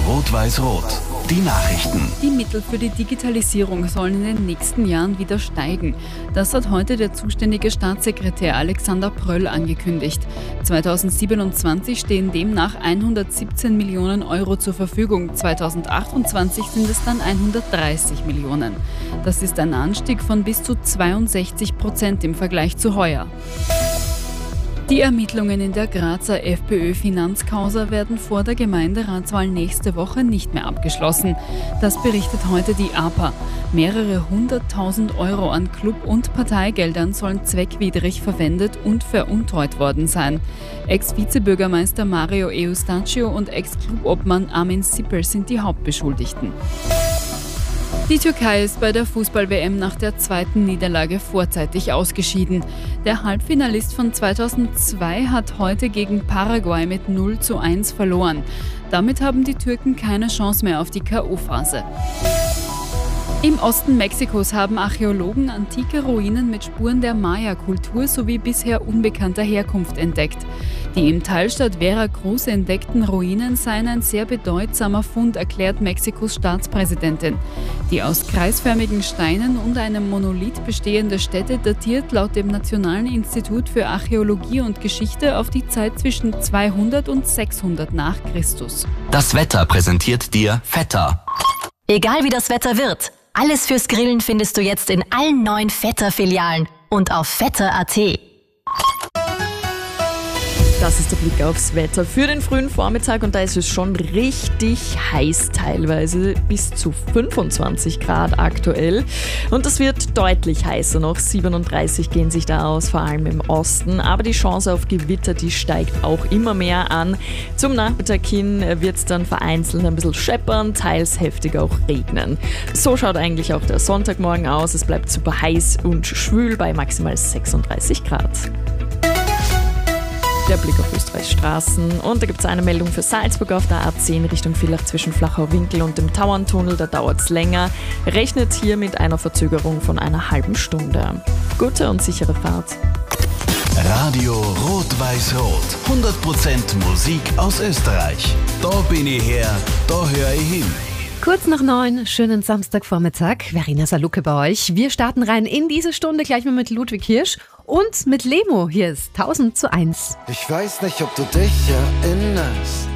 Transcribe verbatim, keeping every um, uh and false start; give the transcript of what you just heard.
Rot-Weiß-Rot. Die Nachrichten. Die Mittel für die Digitalisierung sollen in den nächsten Jahren wieder steigen. Das hat heute der zuständige Staatssekretär Alexander Pröll angekündigt. zweitausendsiebenundzwanzig stehen demnach hundertsiebzehn Millionen Euro zur Verfügung. zweitausendachtundzwanzig sind es dann hundertdreißig Millionen. Das ist ein Anstieg von bis zu zweiundsechzig Prozent im Vergleich zu heuer. Die Ermittlungen in der Grazer FPÖ-Finanzcausa werden vor der Gemeinderatswahl nächste Woche nicht mehr abgeschlossen. Das berichtet heute die A P A. Mehrere hunderttausend Euro an Club- und Parteigeldern sollen zweckwidrig verwendet und veruntreut worden sein. Ex-Vizebürgermeister Mario Eustachio und Ex-Clubobmann Armin Sippel sind die Hauptbeschuldigten. Die Türkei ist bei der Fußball-W M nach der zweiten Niederlage vorzeitig ausgeschieden. Der Halbfinalist von zweitausendzwei hat heute gegen Paraguay mit null zu eins verloren. Damit haben die Türken keine Chance mehr auf die K O-Phase. Im Osten Mexikos haben Archäologen antike Ruinen mit Spuren der Maya-Kultur sowie bisher unbekannter Herkunft entdeckt. Die im Teilstadt Veracruz entdeckten Ruinen seien ein sehr bedeutsamer Fund, erklärt Mexikos Staatspräsidentin. Die aus kreisförmigen Steinen und einem Monolith bestehende Stätte datiert laut dem Nationalen Institut für Archäologie und Geschichte auf die Zeit zwischen zweihundert und sechshundert nach Christus. Das Wetter präsentiert dir Vetter. Egal wie das Wetter wird, alles fürs Grillen findest du jetzt in allen neuen Vetter-Filialen und auf vetter punkt a t. Das ist der Blick aufs Wetter für den frühen Vormittag und da ist es schon richtig heiß teilweise, bis zu fünfundzwanzig Grad aktuell und es wird deutlich heißer noch, siebenunddreißig gehen sich da aus, vor allem im Osten, aber die Chance auf Gewitter, die steigt auch immer mehr an. Zum Nachmittag hin wird es dann vereinzelt ein bisschen scheppern, teils heftig auch regnen. So schaut eigentlich auch der Sonntagmorgen aus, es bleibt super heiß und schwül bei maximal sechsunddreißig Grad. Der Blick auf Österreichs Straßen und da gibt es eine Meldung für Salzburg auf der A zehn Richtung Villach zwischen Flachau-Winkel und dem Tauerntunnel, da dauert es länger. Rechnet hier mit einer Verzögerung von einer halben Stunde. Gute und sichere Fahrt. Radio Rot-Weiß-Rot. hundert Prozent Musik aus Österreich. Da bin ich her, da höre ich hin. Kurz nach neun, schönen Samstagvormittag. Verena Salucke bei euch. Wir starten rein in diese Stunde gleich mal mit Ludwig Hirsch und mit Lemo. Hier ist tausend zu eins. Ich weiß nicht, ob du dich erinnerst.